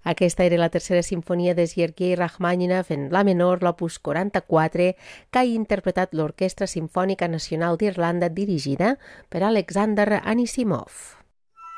Aquesta era la tercera sinfonia de Sergei Rachmaninoff en la menor, l'opus 44, que ha interpretat l'Orquestra Simfònica Nacional d'Irlanda dirigida per Alexander Anisimov.